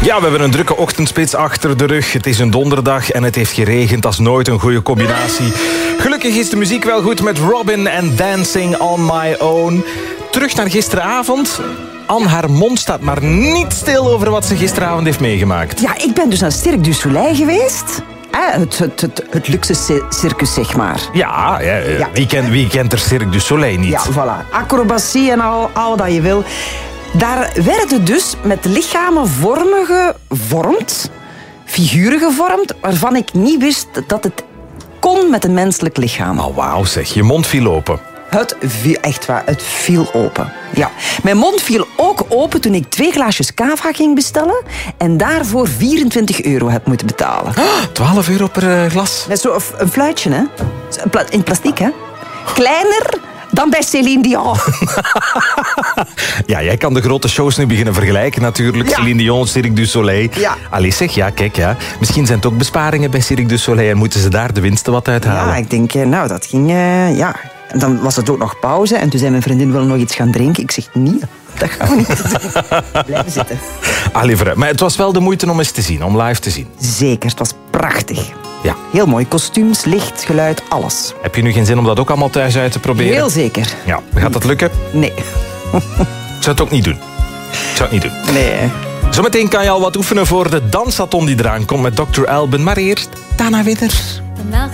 Ja, we hebben een drukke ochtendspits achter de rug. Het is een donderdag en het heeft geregend. Dat is nooit een goede combinatie. Gelukkig is de muziek wel goed met Robin en Dancing on My Own. Terug naar gisteravond. Anne, haar mond staat maar niet stil over wat ze gisteravond heeft meegemaakt. Ja, ik ben dus naar Cirque du Soleil geweest. Het luxe circus, zeg maar. Ja. Wie kent er Cirque du Soleil niet? Ja, voilà. Acrobatie en al dat je wil. Daar werden dus met lichamen vormen gevormd, figuren gevormd, waarvan ik niet wist dat het kon met een menselijk lichaam. Oh, wauw zeg, je mond viel open. Echt waar, het viel open. Ja. Mijn mond viel ook open toen ik 2 glaasjes cava ging bestellen en daarvoor €24 heb moeten betalen. €12 per glas? Met zo'n een fluitje, hè? In plastic, hè? Kleiner dan bij Céline Dion. Ja, jij kan de grote shows nu beginnen vergelijken natuurlijk. Ja. Céline Dion, Cirque du Soleil. Ja. Allee zeg, ja, kijk, ja. Misschien zijn het ook besparingen bij Cirque du Soleil en moeten ze daar de winsten wat uithalen. Ja, ik denk, dat ging, ja. En dan was het ook nog pauze en toen zei mijn vriendin, wil nog iets gaan drinken? Ik zeg, nee, dat gaan we niet doen. Blijven zitten. Allee, maar het was wel de moeite om eens te zien, om live te zien. Zeker, het was prachtig. Ja. Heel mooi, kostuums, licht, geluid, alles. Heb je nu geen zin om dat ook allemaal thuis uit te proberen? Heel zeker. Ja, gaat dat lukken? Nee. Ik zou het ook niet doen. Nee. Zometeen kan je al wat oefenen voor de dansathon die eraan komt met Dr. Alban. Maar eerst Dana Winner. De melk